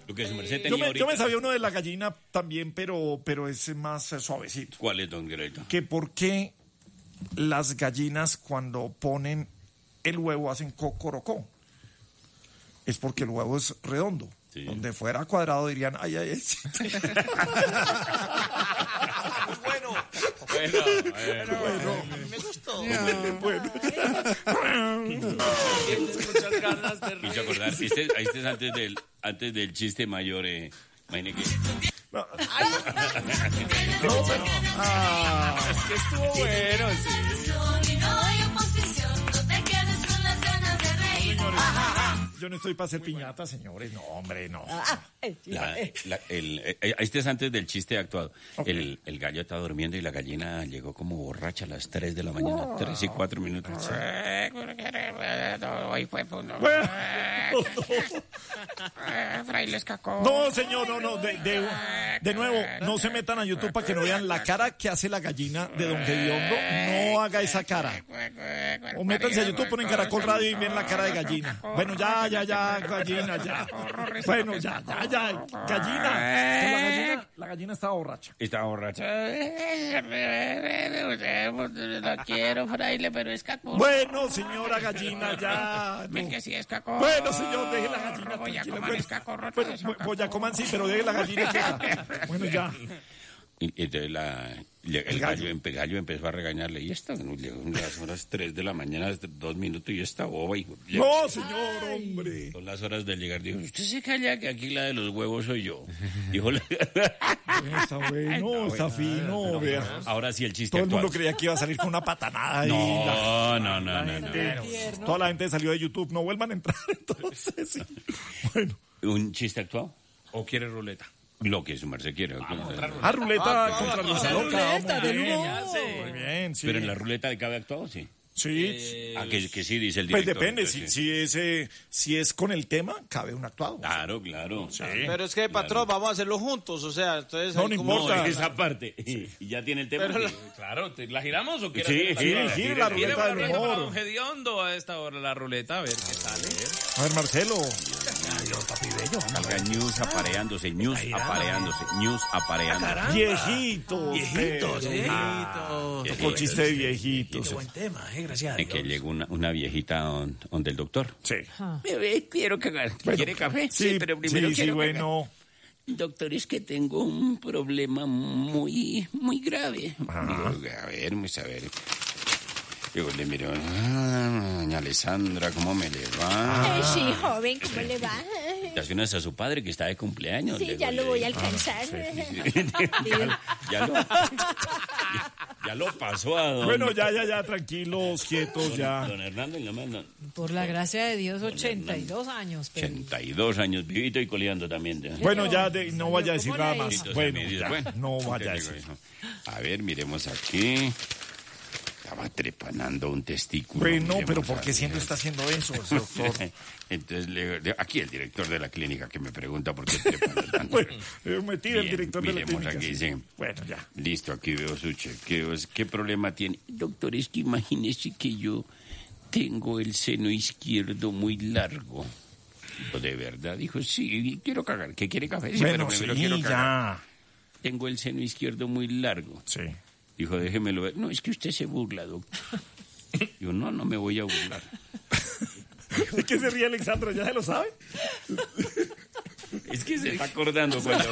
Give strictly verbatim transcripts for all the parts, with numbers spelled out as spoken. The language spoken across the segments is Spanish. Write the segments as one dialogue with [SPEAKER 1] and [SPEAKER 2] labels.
[SPEAKER 1] Lo que su merced tenía
[SPEAKER 2] Yo me,
[SPEAKER 1] ahorita.
[SPEAKER 2] yo me sabía uno de la gallina también, pero, pero es más eh, suavecito.
[SPEAKER 1] ¿Cuál es, don Greto?
[SPEAKER 2] Que por qué las gallinas cuando ponen el huevo hacen cocorocó. Es porque el huevo es redondo.
[SPEAKER 1] Sí.
[SPEAKER 2] Donde fuera cuadrado dirían, ay, ay, ay.
[SPEAKER 3] Bueno,
[SPEAKER 1] Bueno, bueno.
[SPEAKER 2] Bueno,
[SPEAKER 3] me gustó.
[SPEAKER 2] bueno.
[SPEAKER 3] Tienes muchas ganas de
[SPEAKER 1] Me hizo
[SPEAKER 3] reír.
[SPEAKER 1] acordar, este, este es antes del, antes del chiste mayor, eh. Imagine que...
[SPEAKER 2] No,
[SPEAKER 3] Ah, es que estuvo bueno, sí.
[SPEAKER 2] yo no estoy para hacer piñata, señores. No, hombre, no.
[SPEAKER 1] La, la- el, eh, este es antes del chiste actuado. El, el gallo está durmiendo y la gallina llegó como borracha a las tres de la mañana, tres y cuatro minutos.
[SPEAKER 4] Hoy fue uno. Frailes cacó.
[SPEAKER 2] No, señor, no, no. De, de, de nuevo, no se metan a YouTube para que no vean la cara que hace la gallina de Don Gediondo. No haga esa cara. O métanse a YouTube, ponen Caracol Radio y ven la cara de gallina. Bueno, ya, ya, ya, gallina, ya. Bueno, ya, ya, ya. Gallina. Pues la gallina, la gallina estaba borracha.
[SPEAKER 1] Estaba borracha.
[SPEAKER 4] No quiero, fraile, pero es cacó.
[SPEAKER 2] Bueno, señora gallina, ya. no.
[SPEAKER 4] Ven que sí es cacó.
[SPEAKER 2] Bueno, señor, deje la gallina
[SPEAKER 4] Voy a
[SPEAKER 2] tranquila.
[SPEAKER 4] comer
[SPEAKER 2] Bueno,
[SPEAKER 4] escacorro.
[SPEAKER 2] bueno, voy a coman sí, pero deje la gallina quieta. Bueno, ya.
[SPEAKER 1] Y entonces la, le- el,
[SPEAKER 2] El gallo.
[SPEAKER 1] gallo, empe- gallo empezó a regañarle. Y esta, no, llegó a las horas tres de la mañana, dos minutos, y esta boba. Y,
[SPEAKER 2] No, señor, hombre.
[SPEAKER 1] Son las horas de llegar. Dijo, usted se calla que aquí la de los huevos soy yo. Dijo, la-
[SPEAKER 2] Está bueno, está fino, vea.
[SPEAKER 1] ahora sí el chiste
[SPEAKER 2] Todo el mundo
[SPEAKER 1] actual.
[SPEAKER 2] creía que iba a salir con una patanada ahí.
[SPEAKER 1] No, no, no, no, no.
[SPEAKER 2] La- Toda la gente salió de YouTube. No vuelvan a entrar, entonces. Sí. Bueno.
[SPEAKER 1] ¿Un chiste actual?
[SPEAKER 3] ¿O quiere ruleta?
[SPEAKER 1] Lo que su merced quiere.
[SPEAKER 2] Ah, ruleta
[SPEAKER 3] Ah,
[SPEAKER 2] contra
[SPEAKER 3] ah,
[SPEAKER 2] Luisa
[SPEAKER 3] ah,
[SPEAKER 2] Loca.
[SPEAKER 5] ruleta,
[SPEAKER 2] Muy
[SPEAKER 5] de
[SPEAKER 2] bien.
[SPEAKER 5] nuevo.
[SPEAKER 2] Muy bien, sí.
[SPEAKER 1] Pero en la ruleta de cabe actuado, sí.
[SPEAKER 2] Sí.
[SPEAKER 1] Ah, que, que sí, dice el
[SPEAKER 2] Pues
[SPEAKER 1] director.
[SPEAKER 2] depende.
[SPEAKER 1] entonces,
[SPEAKER 2] Si, si, es, eh, si es con el tema, cabe un actuado.
[SPEAKER 1] Claro, claro.
[SPEAKER 3] Pero es que, patrón, vamos a hacerlo juntos, o sea, entonces...
[SPEAKER 2] No,
[SPEAKER 3] ahí
[SPEAKER 2] no
[SPEAKER 3] como-
[SPEAKER 1] No,
[SPEAKER 2] importa.
[SPEAKER 1] esa parte. Y ya tiene el tema.
[SPEAKER 3] Pero la-
[SPEAKER 1] sí.
[SPEAKER 3] Claro, ¿te- ¿la giramos o quieres
[SPEAKER 1] Sí,
[SPEAKER 3] hacer la
[SPEAKER 1] sí,
[SPEAKER 3] ruleta?
[SPEAKER 2] gira la
[SPEAKER 3] Gira
[SPEAKER 2] ruleta
[SPEAKER 3] la
[SPEAKER 2] del
[SPEAKER 3] ruleta para
[SPEAKER 2] humor.
[SPEAKER 3] don Gediondo a esta hora, la ruleta, a ver qué sale.
[SPEAKER 2] A ver, Marcelo.
[SPEAKER 1] Salga News apareándose, News apareándose, News apareándose.
[SPEAKER 2] Viejitos.
[SPEAKER 3] Viejitos,
[SPEAKER 2] eh.
[SPEAKER 3] viejitos.
[SPEAKER 2] Tocó chiste de viejitos.
[SPEAKER 3] Buen tema, eh, gracias a
[SPEAKER 1] Es que
[SPEAKER 3] Dios.
[SPEAKER 1] llegó una, una viejita don- donde el doctor.
[SPEAKER 2] Sí.
[SPEAKER 4] Bebé, quiero cagar. ¿Quiere café?
[SPEAKER 2] Sí,
[SPEAKER 4] pero primero
[SPEAKER 2] sí, sí,
[SPEAKER 4] quiero
[SPEAKER 2] bueno.
[SPEAKER 4] cagar. Doctor, es que tengo un problema muy, muy grave.
[SPEAKER 1] Digo, a ver, vamos a ver. Digo, le miro, ah, doña Alessandra, ¿cómo me le va?
[SPEAKER 5] Ay, sí, joven, ¿cómo le va?
[SPEAKER 1] Hace unas a su padre que está de cumpleaños.
[SPEAKER 5] Sí,
[SPEAKER 1] Le
[SPEAKER 5] ya
[SPEAKER 1] digo,
[SPEAKER 5] lo voy
[SPEAKER 1] le-
[SPEAKER 5] a alcanzar.
[SPEAKER 1] ya, ya lo, ya lo pasó a don,
[SPEAKER 2] Bueno, ya, ya, ya, tranquilos, quietos, ya.
[SPEAKER 1] don Hernando y la mano.
[SPEAKER 6] Por la gracia de Dios, ochenta y dos años. Pero...
[SPEAKER 1] ochenta y dos años, vivito y coleando también. ya.
[SPEAKER 2] Bueno, ya de- no vaya a decir
[SPEAKER 6] ¿Cómo
[SPEAKER 2] nada
[SPEAKER 6] le
[SPEAKER 2] más.
[SPEAKER 6] hizo?
[SPEAKER 1] Entonces,
[SPEAKER 2] Bueno,
[SPEAKER 1] me dice,
[SPEAKER 2] ya,
[SPEAKER 1] bueno,
[SPEAKER 2] no vaya a
[SPEAKER 1] te digo
[SPEAKER 2] decir.
[SPEAKER 1] eso. A ver, miremos aquí. Estaba trepanando un testículo.
[SPEAKER 2] Bueno,
[SPEAKER 1] miremos
[SPEAKER 2] pero ¿por
[SPEAKER 1] a
[SPEAKER 2] qué siempre
[SPEAKER 1] ver.
[SPEAKER 2] está haciendo eso, doctor?
[SPEAKER 1] Entonces, le, de- aquí el director de la clínica que me pregunta por qué trepando tanto.
[SPEAKER 2] Bueno, eh, me tira el
[SPEAKER 1] Bien,
[SPEAKER 2] director de la
[SPEAKER 1] miremos
[SPEAKER 2] clínica.
[SPEAKER 1] aquí,
[SPEAKER 2] sí.
[SPEAKER 1] sí.
[SPEAKER 2] Bueno, ya.
[SPEAKER 1] Listo, aquí veo su chequeo. ¿Qué problema tiene?
[SPEAKER 4] Doctor, es que imagínese que yo tengo el seno izquierdo muy largo.
[SPEAKER 1] ¿De verdad?
[SPEAKER 4] Dijo, sí, quiero cagar. ¿Qué quiere café? Sí,
[SPEAKER 2] Bueno,
[SPEAKER 4] pero primero
[SPEAKER 2] sí,
[SPEAKER 4] quiero cagar.
[SPEAKER 2] ya.
[SPEAKER 4] Tengo el seno izquierdo muy largo.
[SPEAKER 2] Sí.
[SPEAKER 1] Dijo, déjemelo ver.
[SPEAKER 4] No, es que usted se burla, doctor.
[SPEAKER 1] Yo, no, no me voy a burlar.
[SPEAKER 2] ¿De qué se ríe Alexandra? ¿Ya se lo sabe?
[SPEAKER 1] Es que se está acordando cuando...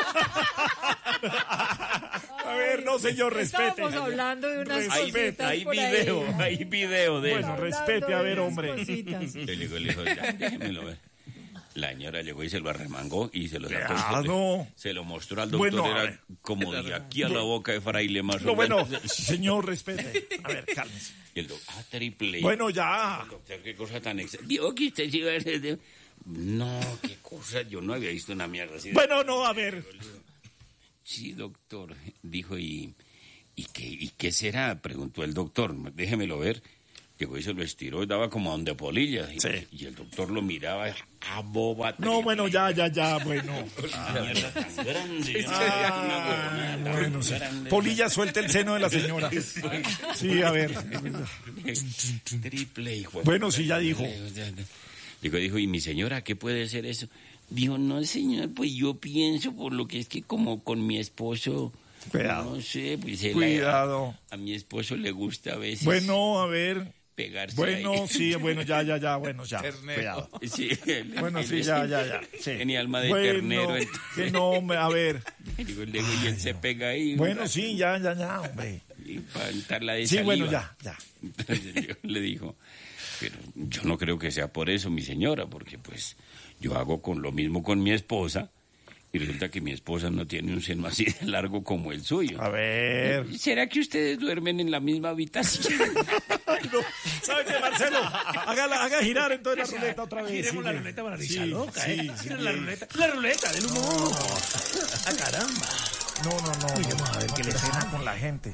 [SPEAKER 2] A ver, no, señor, respete.
[SPEAKER 6] Estábamos hablando de unas
[SPEAKER 1] Hay,
[SPEAKER 6] cositas
[SPEAKER 1] hay
[SPEAKER 6] por ahí.
[SPEAKER 1] video, hay video de
[SPEAKER 2] Bueno,
[SPEAKER 1] eso.
[SPEAKER 2] respete, a ver,
[SPEAKER 6] Hablando de
[SPEAKER 2] hombre.
[SPEAKER 6] unas cositas.
[SPEAKER 1] Le digo, le dijo, ya, déjemelo ver. La señora llegó y se lo arremangó y se lo sacó.
[SPEAKER 2] Ah,
[SPEAKER 1] se,
[SPEAKER 2] no.
[SPEAKER 1] se lo mostró al doctor.
[SPEAKER 2] Bueno, a
[SPEAKER 1] era
[SPEAKER 2] ver.
[SPEAKER 1] como de aquí a la boca de fraile más o
[SPEAKER 2] No, bueno,
[SPEAKER 1] menos.
[SPEAKER 2] señor, respete. A ver, cálmese.
[SPEAKER 1] Y el doctor, ah, triple.
[SPEAKER 2] Bueno, ya.
[SPEAKER 1] Doctor, qué cosa tan ex... Vio que usted sí iba a ser... No, qué cosa, yo no había visto una mierda así. de-
[SPEAKER 2] Bueno, no, a ver.
[SPEAKER 1] Sí, doctor, dijo, ¿y, y, qué, ¿y qué será? Preguntó el doctor, déjemelo ver. Llegó y se lo estiró y daba como a donde polillas. Y,
[SPEAKER 2] Sí.
[SPEAKER 1] y el doctor lo miraba a boba.
[SPEAKER 2] No, bueno, ya, ya, ya, bueno.
[SPEAKER 1] Una mierda tan grande. yo no
[SPEAKER 2] Ah,
[SPEAKER 1] sabía que una huevonada tan
[SPEAKER 2] bueno, sí.
[SPEAKER 1] grande.
[SPEAKER 2] Polilla, suelta el seno de la señora. Sí, a ver.
[SPEAKER 1] Triple, hijo. de
[SPEAKER 2] Bueno,
[SPEAKER 1] puta.
[SPEAKER 2] sí, ya dijo.
[SPEAKER 1] Digo, dijo, ¿y mi señora qué puede ser eso? Dijo, no, señor, pues yo pienso por lo que es que como con mi esposo...
[SPEAKER 2] Cuidado.
[SPEAKER 1] No sé, pues él
[SPEAKER 2] Cuidado.
[SPEAKER 1] A, a mi esposo le gusta a veces
[SPEAKER 2] Bueno, a ver.
[SPEAKER 1] pegarse
[SPEAKER 2] Bueno,
[SPEAKER 1] ahí.
[SPEAKER 2] sí, bueno, ya, ya, ya, bueno, ya. Cuidado.
[SPEAKER 1] Sí, él-
[SPEAKER 2] Bueno,
[SPEAKER 1] él
[SPEAKER 2] sí,
[SPEAKER 1] es-
[SPEAKER 2] ya, ya, ya. Sí.
[SPEAKER 1] Tenía alma de
[SPEAKER 2] Bueno,
[SPEAKER 1] ternero. entonces-
[SPEAKER 2] que no, me- a ver.
[SPEAKER 1] Digo, le digo, y él se pega ahí.
[SPEAKER 2] Bueno, sí, ya, ya, ya, hombre.
[SPEAKER 1] Y para untarla de
[SPEAKER 2] Sí, bueno,
[SPEAKER 1] saliva.
[SPEAKER 2] ya, ya.
[SPEAKER 1] Entonces yo le dijo, pero yo no creo que sea por eso, mi señora, porque pues yo hago con lo mismo con mi esposa y resulta que mi esposa no tiene un seno así de largo como el suyo.
[SPEAKER 2] A ver.
[SPEAKER 1] ¿Será que ustedes duermen en la misma habitación?
[SPEAKER 2] ¿Sabe qué, Marcelo? Haga, la- haga girar entonces la ruleta otra vez.
[SPEAKER 7] Giremos la
[SPEAKER 2] sí,
[SPEAKER 7] ruleta para
[SPEAKER 2] sí,
[SPEAKER 7] risa loca,
[SPEAKER 2] sí,
[SPEAKER 7] ¿eh?
[SPEAKER 2] sí,
[SPEAKER 7] Gira la
[SPEAKER 2] sí.
[SPEAKER 7] ruleta. La ruleta del humor. ¡Ah, caramba!
[SPEAKER 2] No, no, no.
[SPEAKER 7] Uy, vamos a ver
[SPEAKER 2] no,
[SPEAKER 7] qué
[SPEAKER 2] qué
[SPEAKER 7] le
[SPEAKER 2] pena
[SPEAKER 7] pasa.
[SPEAKER 2] con la gente.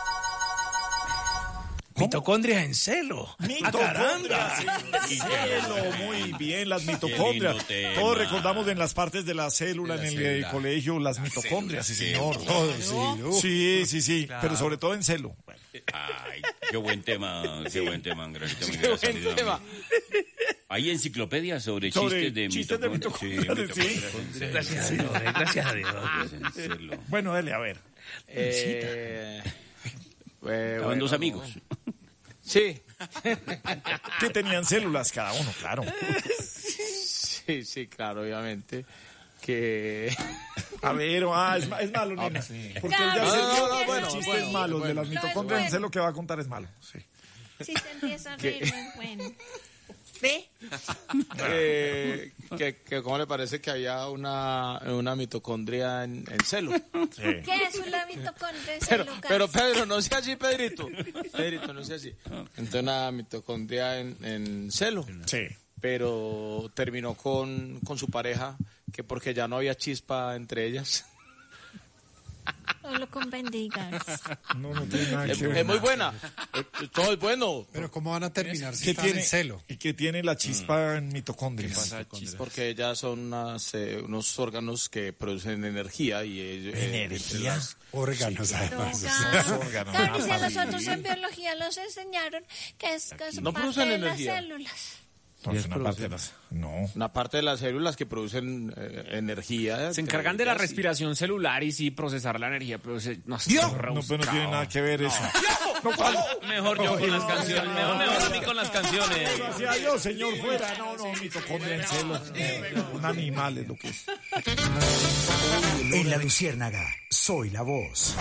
[SPEAKER 7] Mitocondrias en celo. ¡Ah,
[SPEAKER 2] Mitocondrias,
[SPEAKER 7] caramba!
[SPEAKER 2] sí, cielo, muy bien, las mitocondrias.
[SPEAKER 1] lindo tema.
[SPEAKER 2] Todos recordamos en las partes de la célula,
[SPEAKER 1] De la
[SPEAKER 2] en el
[SPEAKER 1] célula.
[SPEAKER 2] eh, colegio, las mitocondrias, sí,
[SPEAKER 1] célula,
[SPEAKER 2] señor.
[SPEAKER 7] Todo, sí,
[SPEAKER 2] Sí, sí, sí, pero sobre todo en celo.
[SPEAKER 1] Ay, qué buen tema, qué buen tema, Angelito.
[SPEAKER 7] Qué buen tema.
[SPEAKER 1] Hay enciclopedias sobre,
[SPEAKER 2] Sobre
[SPEAKER 1] chistes de
[SPEAKER 2] chistes de
[SPEAKER 1] mitocondrias. Sí,
[SPEAKER 2] mitocondrias, sí.
[SPEAKER 1] mitocondrias.
[SPEAKER 7] Gracias a Dios, eh, gracias a Dios.
[SPEAKER 1] Pues en celo.
[SPEAKER 2] Bueno, dale, a ver.
[SPEAKER 8] Eh, eh,
[SPEAKER 1] Estaban
[SPEAKER 8] bueno,
[SPEAKER 1] dos amigos.
[SPEAKER 8] Sí,
[SPEAKER 2] Que tenían células cada uno, claro.
[SPEAKER 8] sí, sí, claro, obviamente. Que.
[SPEAKER 2] A ver, ah, es, ma- es malo, nena. Porque él ya
[SPEAKER 5] No,
[SPEAKER 2] se
[SPEAKER 5] no,
[SPEAKER 2] dio
[SPEAKER 5] no,
[SPEAKER 2] los
[SPEAKER 5] bueno,
[SPEAKER 2] chistes
[SPEAKER 8] bueno,
[SPEAKER 2] malos de
[SPEAKER 8] bueno.
[SPEAKER 2] las
[SPEAKER 5] No, es
[SPEAKER 2] mitocondrias.
[SPEAKER 5] bueno.
[SPEAKER 2] Sé lo que va a contar es malo. Sí.
[SPEAKER 5] Si se empieza a reír, no es bueno. ¿Ve?
[SPEAKER 8] eh, que, que ¿Cómo le parece que había una, una mitocondria en, en celo?
[SPEAKER 5] ¿Qué es una mitocondria,
[SPEAKER 8] Pero,
[SPEAKER 5] Lucas?
[SPEAKER 8] pero Pedro, no sea así, Pedrito. Pedrito, no sea así. Entonces, una mitocondria en, en celo.
[SPEAKER 2] Sí.
[SPEAKER 8] Pero terminó con, con su pareja, que porque ya no había chispa entre ellas.
[SPEAKER 5] Solo con bendigas.
[SPEAKER 2] No, no tiene nada
[SPEAKER 8] Es,
[SPEAKER 2] que ver.
[SPEAKER 8] es muy buena. Eh, Todo es bueno.
[SPEAKER 9] Pero ¿cómo van a terminar si
[SPEAKER 2] ¿Qué
[SPEAKER 9] están
[SPEAKER 2] tiene,
[SPEAKER 9] en celo?
[SPEAKER 2] ¿Y qué tiene la chispa en mitocondrias?
[SPEAKER 8] Porque ellas son unas, eh, unos órganos que producen energía y ellos, eh, entre las-
[SPEAKER 9] Órganos, además.
[SPEAKER 2] órganos.
[SPEAKER 5] Claro, y si a nosotros en biología nos enseñaron que es, que son
[SPEAKER 8] No
[SPEAKER 5] parte
[SPEAKER 8] producen
[SPEAKER 5] de
[SPEAKER 8] energía.
[SPEAKER 5] las células.
[SPEAKER 2] No, es una parte de las- no.
[SPEAKER 8] una parte de las células que producen eh, energía.
[SPEAKER 3] Se encargan de la respiración celular y sí procesar la energía, pero se, no, sé,
[SPEAKER 2] No, pero no tiene nada que ver eso. No, ¿cuál?
[SPEAKER 3] Mejor yo con las canciones, mejor, mejor a mí con las canciones.
[SPEAKER 2] Gracias a Dios, señor, fuera. No, no, mitocondria en celo. Un animal es lo que es.
[SPEAKER 10] En la Luciérnaga, soy la voz.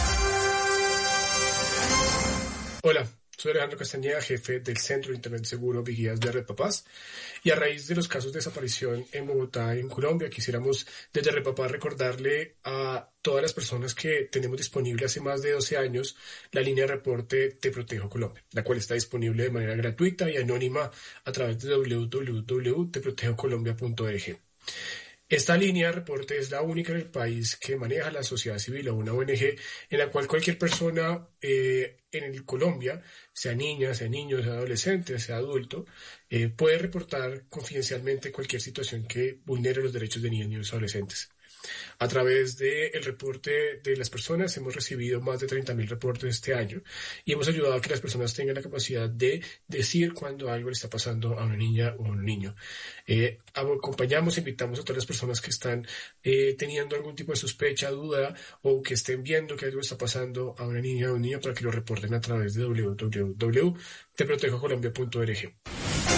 [SPEAKER 11] Hola, soy Alejandro Castañeda, jefe del Centro de Internet Seguro Vigías de Red Papás. Y a raíz de los casos de desaparición en Bogotá, en Colombia, quisiéramos desde Red Papás recordarle a todas las personas que tenemos disponible hace más de doce años la línea de reporte Te Protejo Colombia, la cual está disponible de manera gratuita y anónima a través de doble u doble u doble u punto te protejo colombia punto org. Esta línea de reporte es la única en el país que maneja la sociedad civil o una O N G en la cual cualquier persona eh, en el Colombia, sea niña, sea niño, sea adolescente, sea adulto, eh, puede reportar confidencialmente cualquier situación que vulnere los derechos de niños, niños y adolescentes. A través del reporte de las personas hemos recibido más de treinta mil reportes este año y hemos ayudado a que las personas tengan la capacidad de decir cuando algo le está pasando a una niña o a un niño. Eh, acompañamos, invitamos a todas las personas que están eh, teniendo algún tipo de sospecha, duda o que estén viendo que algo está pasando a una niña o a un niño para que lo reporten a través de doble u doble u doble u punto te protejo colombia punto org.